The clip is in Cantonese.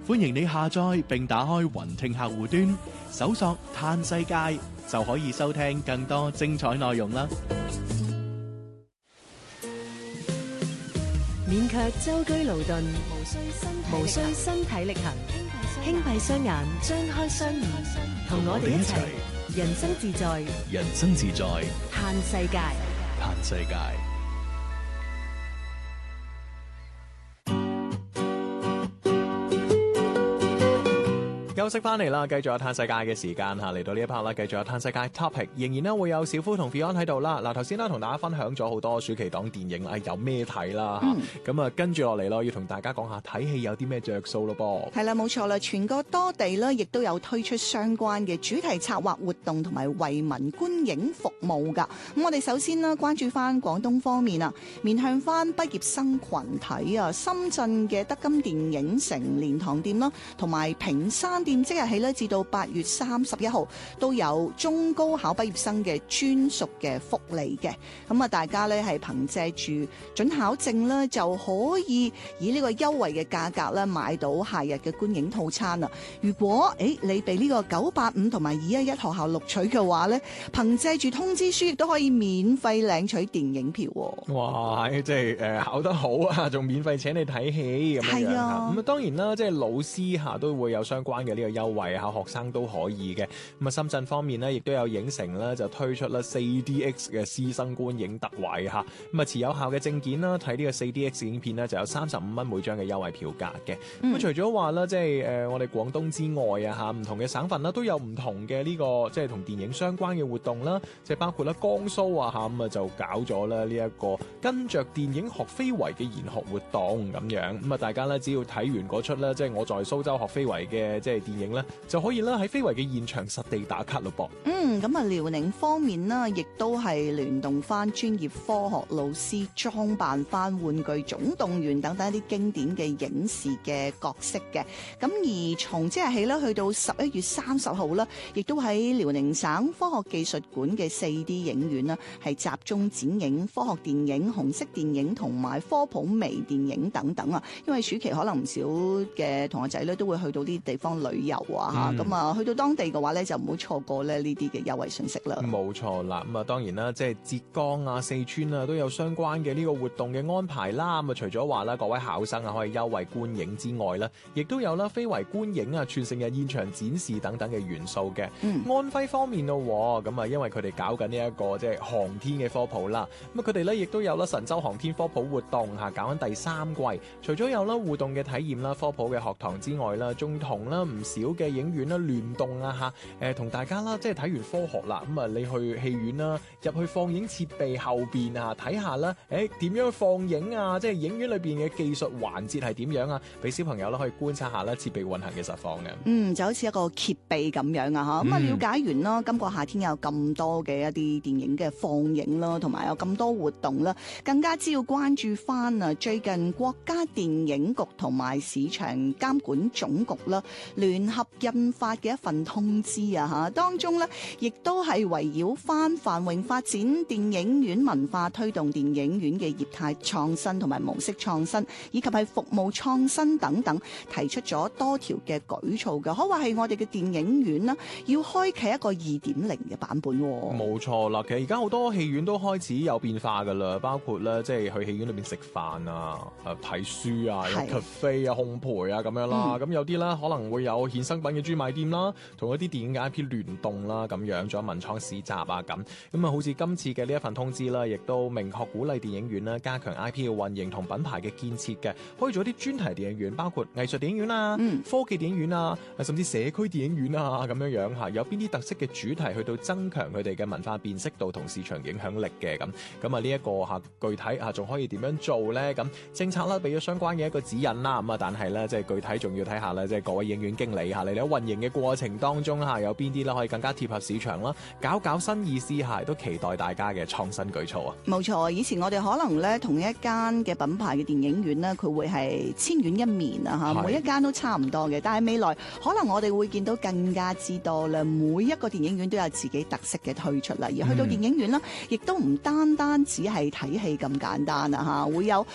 歡迎你下載並打開雲聽客戶端，搜索嘆世界就可以收聽更多精彩內容啦。 免卻舟車勞頓，無需身體力行，輕閉雙眼，張開雙耳，同我哋一齊人生自在， 人生自在， 嘆世界， 嘆世界。休息翻嚟啦，繼續有嘆世界嘅時間嚇，嚟到呢一 part 啦，繼續有嘆世界 topic， 仍然咧會有小夫同 Fion 喺度啦。嗱，頭先咧同大家分享咗好多暑期檔電影啦，有咩睇啦嚇，咁啊跟住落嚟咯，要同大家講下睇戲有啲咩着數咯噃。 係啦，冇錯啦，全國多地咧，亦都有推出相關嘅主題策劃活動同埋惠民觀影服務㗎。咁我哋首先呢，關注翻廣東方面啊，面向翻畢業生群體啊，深圳嘅德金電影城蓮塘店啦，同埋坪山店即日起咧，至到8月31號都有中高考畢業生嘅專屬嘅福利嘅。咁啊，大家咧係憑借住准考證咧，就可以以呢個優惠嘅價格咧買到夏日嘅觀影套餐啦。如果你被呢個985同埋211學校錄取嘅話咧，憑借住通知書亦都可以免費領取電影票喎。 哇！即係考得好啊，仲免費請你睇戲咁樣。係啊，咁啊當然啦，即係老師都會有相關嘅呢個優惠嚇，學生都可以嘅。咁啊，深圳方面呢，亦都有影城咧就推出啦 4DX 嘅師生觀影特惠嚇。咁啊，持有效嘅證件啦，睇呢個 4DX 影片呢，就有35蚊每張嘅優惠票價嘅。咁除咗話啦，即係我哋廣東之外啊嚇，唔同嘅省份啦都有唔同嘅呢個即係同電影相關嘅活動啦，即係包括啦江蘇啊嚇，咁啊就搞咗啦呢一個跟着電影學非遺嘅研學活動咁樣。咁啊，大家咧只要睇完嗰出咧，即係我在蘇州學非遺嘅即係電影咧，就可以啦喺非遺嘅現場實地打卡咯噃。 咁啊，遼寧方面呢，亦都係聯動翻專業科學老師裝扮翻玩具總動員等等一啲經典嘅影視嘅角色嘅。咁而從即日起咧，去到11月30號啦，亦都喺遼寧省科學技術館嘅 4D 影院啦，係集中展映科學電影、紅色電影同埋科普微電影等等啊。因為暑期可能唔少嘅同學仔咧都會去到啲地方旅遊啊嚇，咁啊去到當地嘅話咧就唔好錯過咧呢啲嘅優惠信息啦。 冇錯啦，咁啊當然啦，即係浙江啊、四川啊都有相關嘅呢個活動嘅安排啦。咁啊除咗話啦，各位考生啊可以優惠觀影之外啦，亦都有啦非遺觀影啊、全城日現場展示等等嘅元素嘅。安徽方面咯，咁啊因為佢哋搞緊呢一個即係航天嘅科普啦，咁啊佢哋咧亦都有啦神舟航天科普活動嚇，搞緊第3季。除咗有啦互動嘅體驗啦、科普嘅學堂之外啦，仲同啦唔少嘅影院啦聯動啊嚇，同大家啦即係睇完科學啦，咁啊你去戲院啦，入去放映設備後邊啊睇下啦，點樣放映啊，即係影院裏邊嘅技術環節係點樣啊，俾小朋友啦可以觀察下啦設備運行嘅實況嘅。 就好似一個揭秘咁樣啊嚇，咁啊了解完啦，今個夏天有咁多嘅一啲電影嘅放映啦，同埋有咁多活動啦，更加只要關注翻啊最近國家電影局同埋市場監管總局啦聯合印發嘅一份通知啊嚇，當中咧亦都係圍繞翻繁榮發展電影院文化，推動電影院嘅業態創新同埋模式創新，以及係服務創新等等，提出咗多條嘅舉措嘅，可話係我哋嘅電影院啦，要開啟一個2.0嘅版本。 冇錯啦，其實而家好多戲院都開始有變化噶啦，包括咧即係去戲院裏邊食飯啊、睇書啊、有 cafe 啊、烘焙啊咁樣啦。咁有啲啦可能會有衍生品嘅專賣店啦，同一啲電影嘅 IP 聯動啦咁樣，仲有文創市集啊咁啊，好似今次嘅呢一份通知啦，亦都明確鼓勵電影院啦，加強 IP 嘅運營同品牌嘅建設嘅，可以做一啲專題電影院，包括藝術電影院啊、科技電影院啊，甚至社區電影院啊咁樣嚇，有邊啲特色嘅主題去到增強佢哋嘅文化辨識度同市場影響力嘅咁啊呢一個具體仲可以點樣做咧？咁政策啦俾咗相關嘅一個指引啦，咁啊但係咧即係具體仲要睇下咧，即係各位影院經理你喺運營嘅過程當中有邊啲咧可以更加貼合市場啦，搞新意思都期待大家嘅創新舉措啊！ 冇錯，以前我哋可能咧同一間嘅品牌嘅電影院咧，佢會係千院一面啊嚇，每一間都差唔多嘅。但係未來可能我哋會見到更加之多啦，每一個電影院都有自己特色嘅推出啦。而去到電影院啦，亦都唔單止係睇戲咁簡單啊嚇，會有